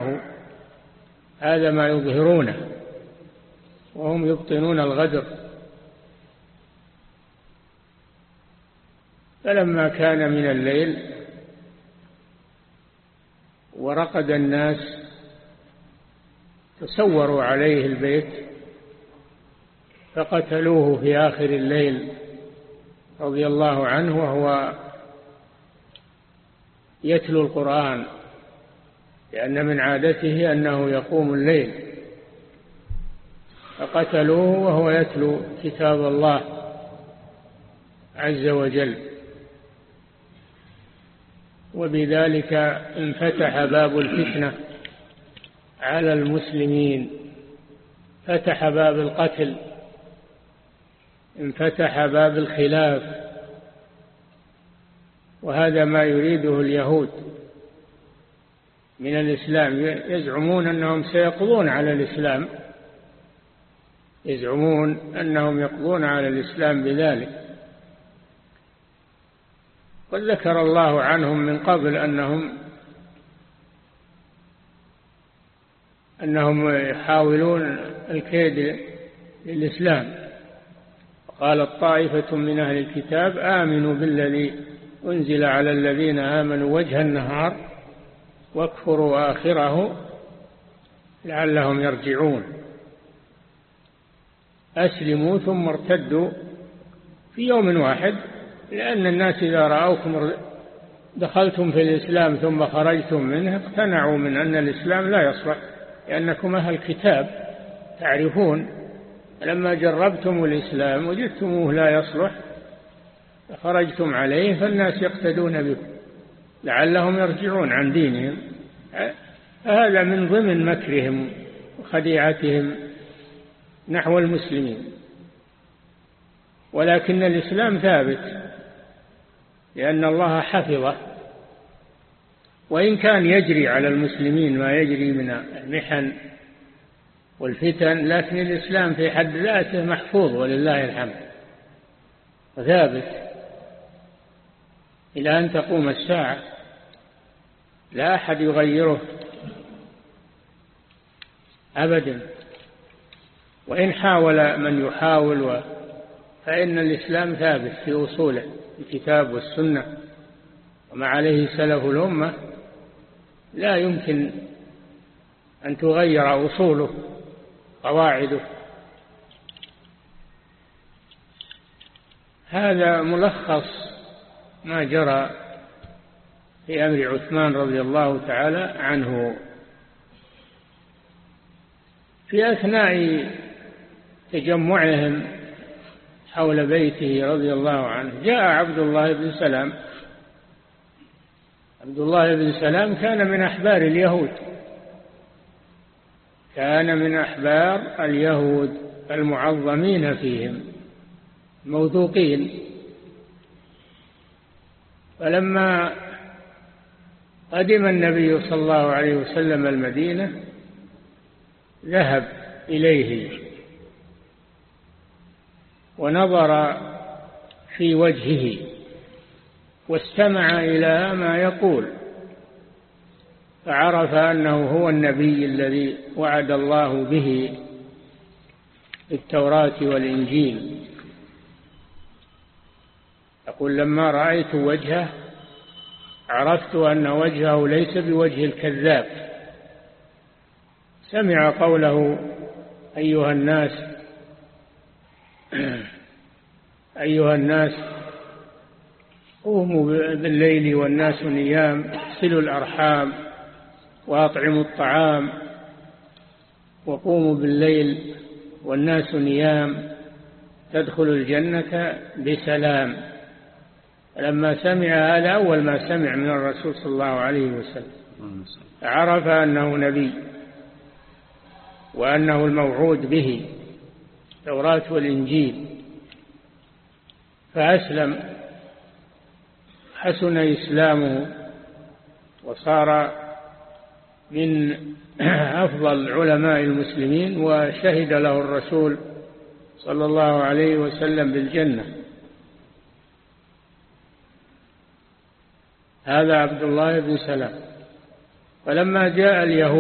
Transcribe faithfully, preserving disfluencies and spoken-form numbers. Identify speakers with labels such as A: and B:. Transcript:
A: هذا ما يظهرونه وهم يبطنون الغدر. فلما كان من الليل ورقد الناس تسوروا عليه البيت فقتلوه في آخر الليل رضي الله عنه وهو يتلو القرآن، لأن من عادته أنه يقوم الليل، فقتلوه وهو يتلو كتاب الله عز وجل. وبذلك انفتح باب الفتنة على المسلمين، فتح باب القتل، انفتح باب الخلاف، وهذا ما يريده اليهود من الإسلام. يزعمون أنهم سيقضون على الإسلام، يزعمون أنهم يقضون على الإسلام بذلك. قد ذكر الله عنهم من قبل أنهم أنهم يحاولون الكيد للإسلام. قالت طائفة من أهل الكتاب آمنوا بالذي أنزل على الذين آمنوا وجه النهار واكفروا آخره لعلهم يرجعون. أسلموا ثم ارتدوا في يوم واحد، لأن الناس إذا رأوكم دخلتم في الإسلام ثم خرجتم منه اقتنعوا من أن الإسلام لا يصلح، لأنكم أهل الكتاب تعرفون. لما جربتم الإسلام وجدتموه لا يصلح خرجتم عليه، فالناس يقتدون بكم لعلهم يرجعون عن دينهم. هذا من ضمن مكرهم وخديعتهم نحو المسلمين. ولكن الإسلام ثابت لأن الله حفظه، وإن كان يجري على المسلمين ما يجري من المحن والفتن، لكن الإسلام في حد ذاته محفوظ ولله الحمد وثابت إلى أن تقوم الساعة، لا أحد يغيره أبدا. وإن حاول من يحاول فإن الإسلام ثابت في أصوله الكتاب والسنة وما عليه سلف الأمة، لا يمكن أن تغير أصوله قواعده. هذا ملخص ما جرى في أمر عثمان رضي الله تعالى عنه. في أثناء تجمعهم حول بيته رضي الله عنه جاء عبد الله بن سلام. عبد الله بن سلام كان من أحبار اليهود، كان من أحبار اليهود المعظمين فيهم موثوقين. فلما قدم النبي صلى الله عليه وسلم المدينة ذهب إليه ونظر في وجهه واستمع إلى ما يقول، فعرف أنه هو النبي الذي وعد الله به التوراة والإنجيل. يقول لما رأيت وجهه عرفت أن وجهه ليس بوجه الكذاب. سمع قوله أيها الناس أيها الناس قوموا بالليل والناس نيام، اغسلوا الأرحام وأطعموا الطعام، وقوموا بالليل والناس نيام تدخلوا الجنة بسلام. لما سمع هذا أول ما سمع من الرسول صلى الله عليه وسلم عرف أنه نبي وأنه الموعود به التوراة والإنجيل، فأسلم، حسن إسلامه وصار من أفضل علماء المسلمين، وشهد له الرسول صلى الله عليه وسلم بالجنة. هذا عبد الله بن سلام. فلما جاء اليهود